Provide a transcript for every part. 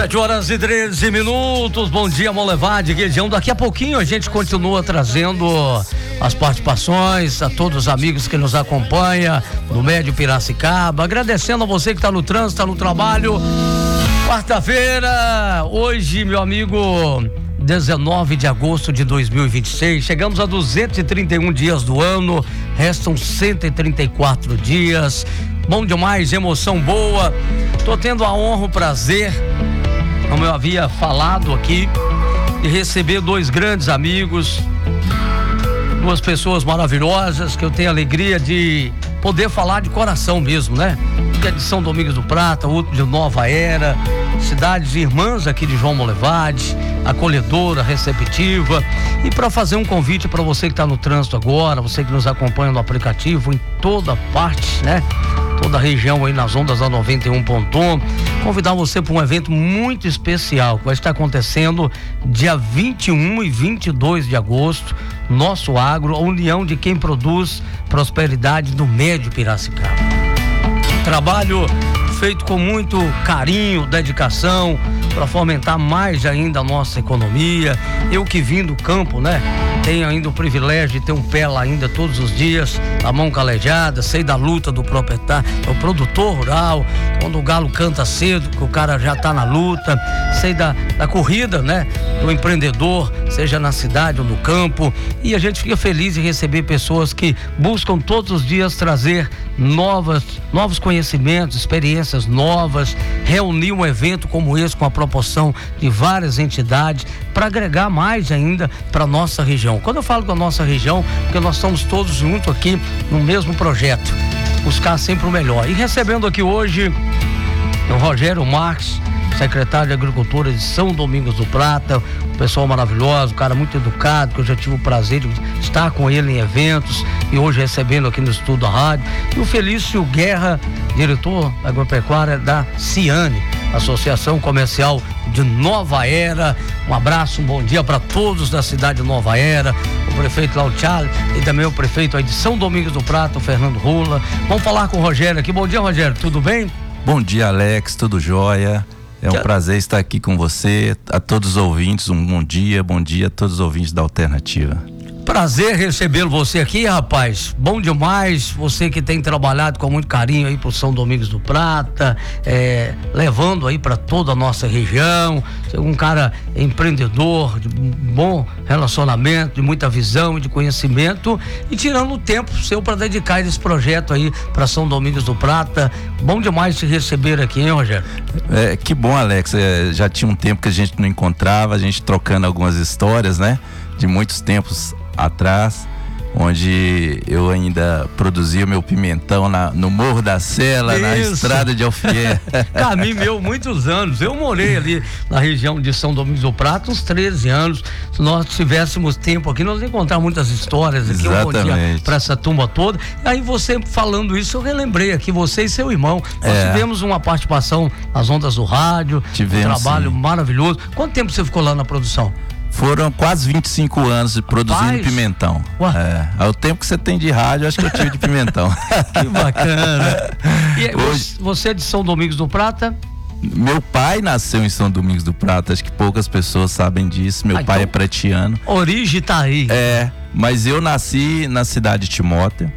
7h13. Bom dia, Molevade, região. Daqui a pouquinho a gente continua trazendo as participações a todos os amigos que nos acompanham no Médio Piracicaba. Agradecendo a você que está no trânsito, está no trabalho. Quarta-feira, hoje, meu amigo, 19 de agosto de 2026. Chegamos a 231 dias do ano, restam 134 dias. Bom demais, emoção boa. Tô tendo a honra, o prazer, como eu havia falado aqui, de receber dois grandes amigos, duas pessoas maravilhosas que eu tenho a alegria de poder falar de coração mesmo, né? Que é de São Domingos do Prata, outro de Nova Era, cidades irmãs aqui de João Molevade, acolhedora, receptiva. E para fazer um convite para você que está no trânsito agora, você que nos acompanha no aplicativo, em toda parte, né? Toda a região aí nas ondas da 91.1, convidar você para um evento muito especial que vai estar acontecendo dia 21 e 22 de agosto, Nosso Agro, a união de quem produz prosperidade no Médio Piracicaba. Trabalho feito com muito carinho, dedicação, para fomentar mais ainda a nossa economia. Eu que vim do campo, né? Tenho ainda o privilégio de ter um pé lá ainda todos os dias, a mão calejada, sei da luta do proprietário, do produtor rural, quando o galo canta cedo, que o cara já tá na luta, sei da corrida, né? Do empreendedor, seja na cidade ou no campo, e a gente fica feliz em receber pessoas que buscam todos os dias trazer novos conhecimentos, experiências novas, reunir um evento como esse com a proporção de várias entidades para agregar mais ainda para nossa região. Quando eu falo da nossa região, porque nós estamos todos juntos aqui no mesmo projeto, buscar sempre o melhor. E recebendo aqui hoje o Rogério Marques, secretário de Agricultura de São Domingos do Prata, um pessoal maravilhoso, um cara muito educado, que eu já tive o prazer de estar com ele em eventos e hoje recebendo aqui no estúdio da rádio. E o Felício Guerra, diretor da agropecuária da Ciane, Associação Comercial de Nova Era. Um abraço, um bom dia para todos da cidade de Nova Era, o prefeito lá, o Charles, e também o prefeito aí de São Domingos do Prata, o Fernando Rola. Vamos falar com o Rogério aqui. Bom dia, Rogério, tudo bem? Bom dia, Alex, tudo jóia? É um prazer estar aqui com você, a todos os ouvintes, um bom dia a todos os ouvintes da Alternativa. Prazer recebê-lo você aqui, rapaz, bom demais, você que tem trabalhado com muito carinho aí pro São Domingos do Prata, levando aí para toda a nossa região, um cara empreendedor, de bom relacionamento, de muita visão e de conhecimento, e tirando o tempo seu para dedicar esse projeto aí para São Domingos do Prata. Bom demais te receber aqui, hein, Rogério? Que bom, Alex, já tinha um tempo que a gente não encontrava, a gente trocando algumas histórias, né, de muitos tempos atrás, onde eu ainda produzia meu pimentão no Morro da Sela, na estrada de Alfier. Caminho meu, muitos anos. Eu morei ali na região de São Domingos do Prata uns 13 anos. Se nós tivéssemos tempo aqui, nós íamos contar muitas histórias aqui. Exatamente. Um bom dia para essa turma toda. E aí você falando isso, eu relembrei aqui, você e seu irmão. Nós tivemos uma participação nas ondas do rádio, um trabalho maravilhoso. Quanto tempo você ficou lá na produção? Foram quase 25 anos de produzindo pimentão. O tempo que você tem de rádio, acho que eu tive de pimentão. Que bacana. E você é de São Domingos do Prata? Meu pai nasceu em São Domingos do Prata, acho que poucas pessoas sabem disso. Meu pai é pretiano. Origem tá aí. Mas eu nasci na cidade de Timóteo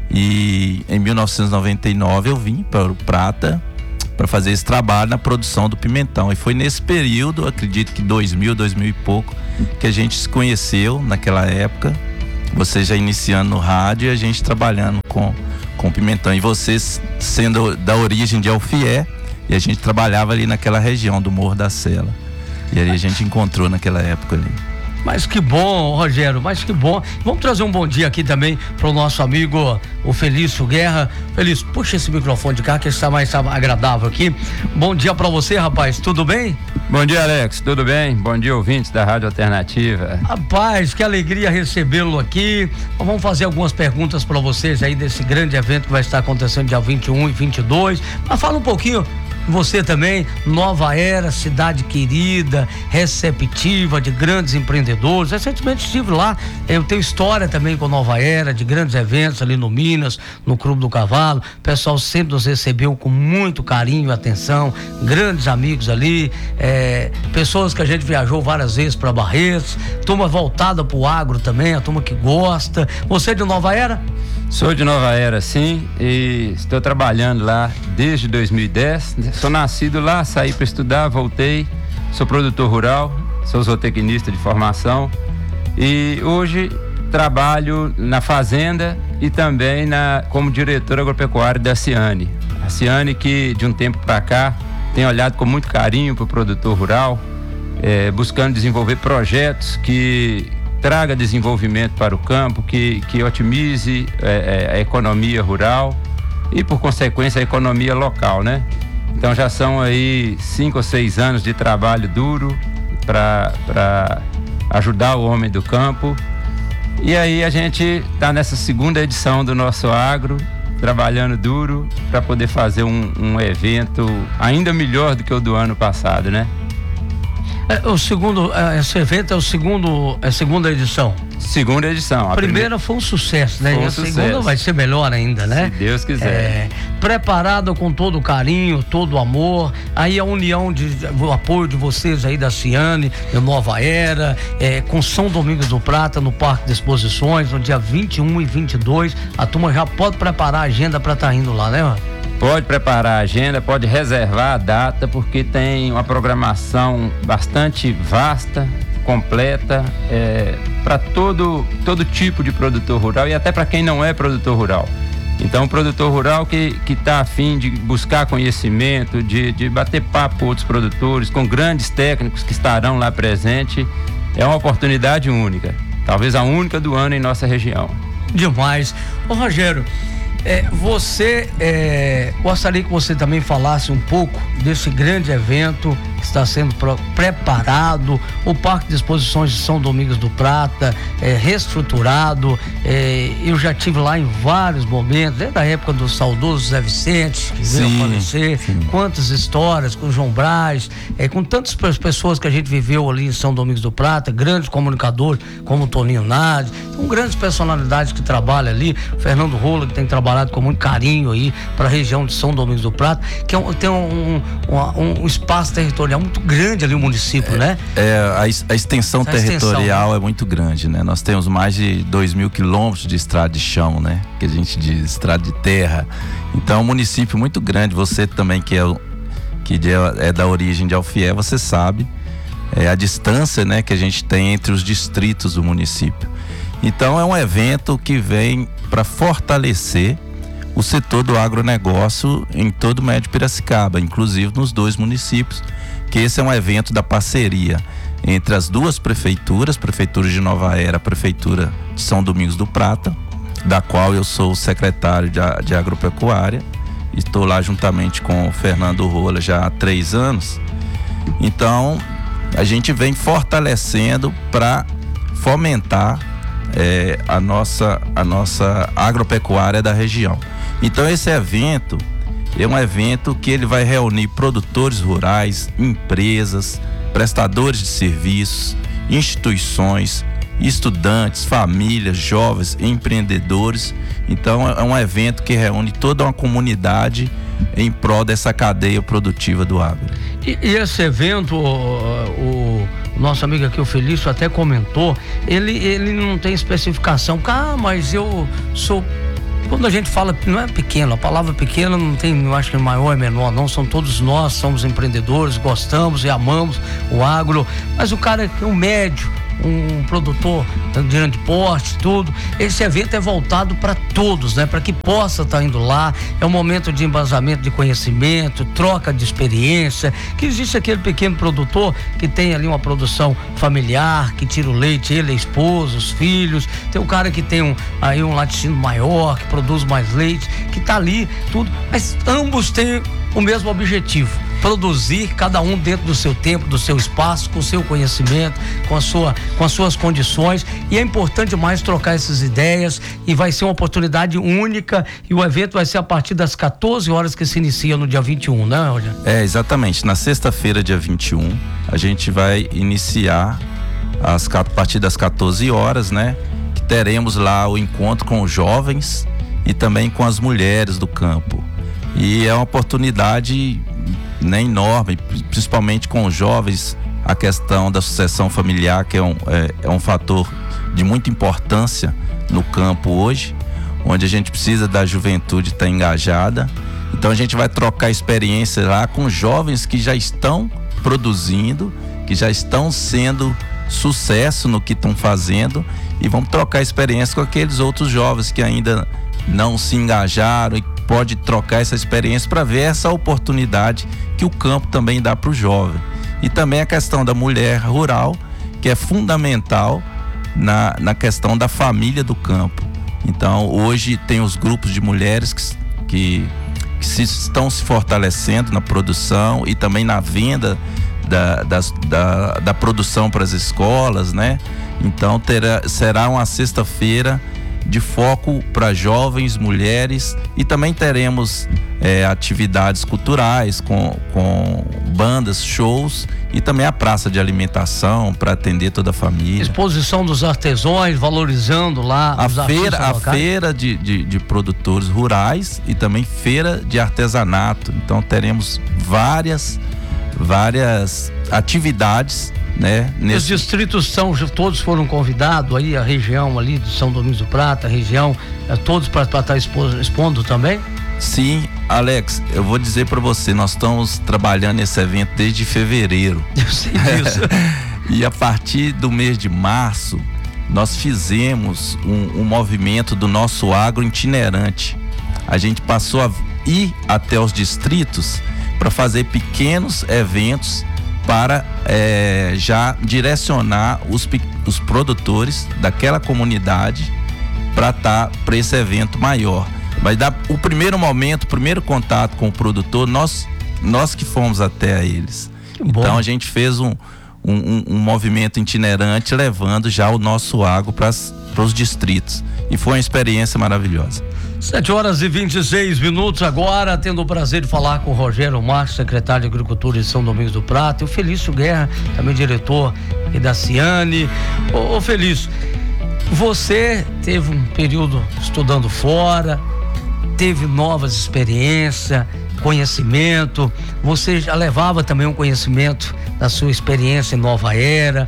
e em 1999 eu vim para o Prata para fazer esse trabalho na produção do pimentão, e foi nesse período, acredito que 2000 e pouco, que a gente se conheceu naquela época, você já iniciando no rádio e a gente trabalhando com pimentão, e você sendo da origem de Alfier, e a gente trabalhava ali naquela região do Morro da Sela, e aí a gente encontrou naquela época ali. Mas que bom, Rogério, mas que bom. Vamos trazer um bom dia aqui também pro nosso amigo, o Felício Guerra. Felício, puxa esse microfone de cá que está mais agradável aqui. Bom dia pra você, rapaz, tudo bem? Bom dia, Alex, tudo bem? Bom dia, ouvintes da Rádio Alternativa. Rapaz, que alegria recebê-lo aqui. Vamos fazer algumas perguntas pra vocês aí desse grande evento que vai estar acontecendo dia 21 e 22. Mas fala um pouquinho Você também, Nova Era, cidade querida, receptiva, de grandes empreendedores. Recentemente estive lá, eu tenho história também com Nova Era, de grandes eventos ali no Minas, no Clube do Cavalo. O pessoal sempre nos recebeu com muito carinho e atenção, grandes amigos ali, pessoas que a gente viajou várias vezes para Barretos, turma voltada pro agro também, a turma que gosta. Você é de Nova Era? Sou de Nova Era, sim, e estou trabalhando lá desde 2010. Sou nascido lá, saí para estudar, voltei. Sou produtor rural, sou zootecnista de formação e hoje trabalho na fazenda e também como diretor agropecuário da Ciane. A Ciane que de um tempo para cá tem olhado com muito carinho para o produtor rural, buscando desenvolver projetos que traga desenvolvimento para o campo, que otimize a economia rural e, por consequência, a economia local, né? Então já são aí 5 ou 6 anos de trabalho duro para ajudar o homem do campo. E aí a gente está nessa segunda edição do Nosso Agro, trabalhando duro para poder fazer um evento ainda melhor do que o do ano passado, né? Esse evento é a segunda edição. Segunda edição. A primeira foi um sucesso, né? Foi um e a sucesso. Segunda vai ser melhor ainda, né? Se Deus quiser. Preparado com todo o carinho, todo o amor. Aí a união, o apoio de vocês aí da Ciane, da Nova Era, com São Domingos do Prata, no Parque de Exposições, no dia 21 e 22. A turma já pode preparar a agenda para estar indo lá, né? Pode preparar a agenda, pode reservar a data, porque tem uma programação bastante vasta, completa, para todo tipo de produtor rural e até para quem não é produtor rural. Então, o produtor rural que está a fim de buscar conhecimento, de bater papo com outros produtores, com grandes técnicos que estarão lá presentes, é uma oportunidade única, talvez a única do ano em nossa região. Demais. Ô Rogério, gostaria que você também falasse um pouco desse grande evento que está sendo preparado, o Parque de Exposições de São Domingos do Prata, reestruturado. Eu já estive lá em vários momentos, desde a época do saudoso Zé Vicente, que veio a falecer. Quantas histórias com o João Braz, com tantas pessoas que a gente viveu ali em São Domingos do Prata, grandes comunicadores como o Toninho Nadi, com grandes personalidades que trabalham ali, o Fernando Rola, que tem trabalhado com muito carinho aí para a região de São Domingos do Prata, que tem um espaço territorial muito grande ali, o município, né? A extensão territorial é muito grande, né? Nós temos mais de 2.000 quilômetros de estrada de chão, né? Que a gente diz, estrada de terra. Então é um município muito grande. Você também que é da origem de Alfié, você sabe a distância, né, que a gente tem entre os distritos do município. Então é um evento que vem para fortalecer o setor do agronegócio em todo o Médio Piracicaba, inclusive nos 2 municípios, que esse é um evento da parceria entre as 2 prefeituras, Prefeitura de Nova Era, Prefeitura de São Domingos do Prata, da qual eu sou o secretário de agropecuária, e estou lá juntamente com o Fernando Rola já há 3 anos. Então a gente vem fortalecendo para fomentar a nossa agropecuária da região. Então esse evento é um evento que ele vai reunir produtores rurais, empresas, prestadores de serviços, instituições, estudantes, famílias, jovens, empreendedores. Então é um evento que reúne toda uma comunidade em prol dessa cadeia produtiva do agro. E esse evento, o nosso amigo aqui, o Felício, até comentou, ele não tem especificação. Mas eu sou... Quando a gente fala, não é pequeno, a palavra pequena não tem, eu acho que maior e menor, não, são todos nós, somos empreendedores, gostamos e amamos o agro, mas o cara é um médio, um produtor de grande porte, tudo. Esse evento é voltado para todos, né? Para que possa estar indo lá. É um momento de embasamento de conhecimento, troca de experiência. Que existe aquele pequeno produtor que tem ali uma produção familiar, que tira o leite, ele, a esposa, os filhos. Tem um cara que tem um laticínio maior, que produz mais leite, que está ali, tudo. Mas ambos têm o mesmo objetivo. produzir, cada um dentro do seu tempo, do seu espaço, com o seu conhecimento, com as suas condições, e é importante mais trocar essas ideias, e vai ser uma oportunidade única, e o evento vai ser a partir das 14 horas que se inicia no dia 21, né, Rogério? Exatamente, na sexta-feira, dia 21, a gente vai iniciar a partir das 14 horas, né? Que teremos lá o encontro com os jovens e também com as mulheres do campo. E é uma oportunidade, né, enorme, principalmente com os jovens, a questão da sucessão familiar, que é um fator de muita importância no campo hoje, onde a gente precisa da juventude estar engajada. Então a gente vai trocar experiência lá com jovens que já estão produzindo, que já estão sendo sucesso no que estão fazendo, e vamos trocar experiência com aqueles outros jovens que ainda não se engajaram, e pode trocar essa experiência para ver essa oportunidade que o campo também dá para o jovem. E também a questão da mulher rural, que é fundamental na questão da família do campo. Então hoje tem os grupos de mulheres que estão se fortalecendo na produção e também na venda da produção para as escolas, né? Então será uma sexta-feira de foco para jovens, mulheres, e também teremos atividades culturais com bandas, shows, e também a praça de alimentação para atender toda a família. Exposição dos artesãos, valorizando lá a feira de produtores rurais e também feira de artesanato. Então teremos várias atividades, né? Os distritos todos foram convidados aí, a região ali de São Domingos do Prata, a região, todos para estar expondo também? Sim, Alex, eu vou dizer para você, nós estamos trabalhando esse evento desde fevereiro. Eu sei disso. E a partir do mês de março, nós fizemos um movimento do nosso agro itinerante. A gente passou a ir até os distritos para fazer pequenos eventos para já direcionar os produtores daquela comunidade para estar para esse evento maior. Vai dar o primeiro momento, o primeiro contato com o produtor, nós que fomos até eles. Então a gente fez um movimento itinerante levando já o nosso agro para os distritos, e foi uma experiência maravilhosa. 7h26 agora, tendo o prazer de falar com o Rogério Marques, secretário de Agricultura de São Domingos do Prata, e o Felício Guerra, também diretor da Ciane. Ô Felício, você teve um período estudando fora, teve novas experiências, conhecimento, você já levava também um conhecimento da sua experiência em Nova Era,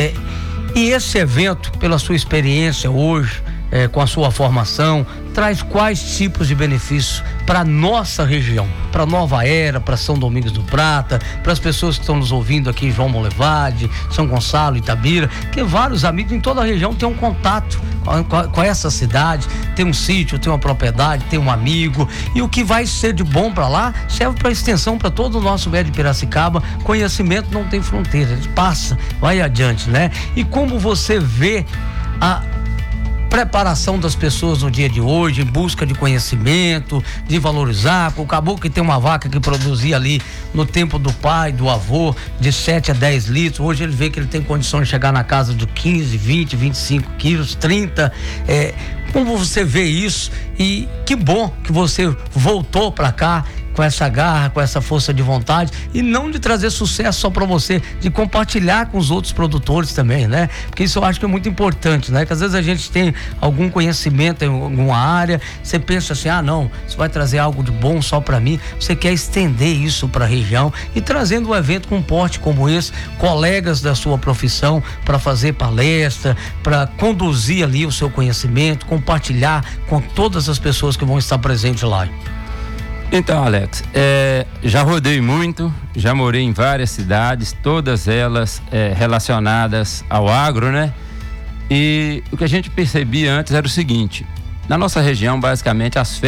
e esse evento, pela sua experiência hoje, com a sua formação, traz quais tipos de benefícios para nossa região, para Nova Era, para São Domingos do Prata, para as pessoas que estão nos ouvindo aqui em João Molevade, São Gonçalo, Itabira, que vários amigos em toda a região têm um contato com essa cidade, tem um sítio, tem uma propriedade, tem um amigo, e o que vai ser de bom para lá serve para extensão para todo o nosso médio de Piracicaba. Conhecimento não tem fronteira, ele passa, vai adiante, né? E como você vê a preparação das pessoas no dia de hoje, em busca de conhecimento, de valorizar, o caboclo que tem uma vaca que produzia ali no tempo do pai, do avô, de 7 a 10 litros, hoje ele vê que ele tem condições de chegar na casa de 15, 20, 25 quilos, 30, como você vê isso? E que bom que você voltou para cá com essa garra, com essa força de vontade, e não de trazer sucesso só para você, de compartilhar com os outros produtores também, né? Porque isso eu acho que é muito importante, né? Que às vezes a gente tem algum conhecimento em alguma área, você pensa assim, não, isso vai trazer algo de bom só para mim, você quer estender isso para a região, e trazendo um evento com um porte como esse, colegas da sua profissão para fazer palestra, para conduzir ali o seu conhecimento, compartilhar com todas as pessoas que vão estar presentes lá. Então, Alex, já rodei muito, já morei em várias cidades, todas elas relacionadas ao agro, né? E o que a gente percebia antes era o seguinte: na nossa região, basicamente, as